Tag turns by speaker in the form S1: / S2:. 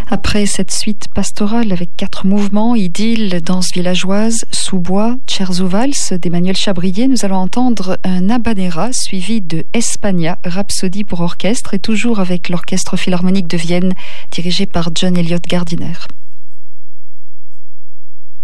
S1: Après cette suite pastorale avec 4 mouvements, idylle, danse villageoise, sous-bois, scherzo valse d'Emmanuel Chabrier, nous allons entendre un habanera suivi de España, rhapsodie pour orchestre, et toujours avec l'Orchestre Philharmonique de Vienne dirigé par John Elliott Gardiner.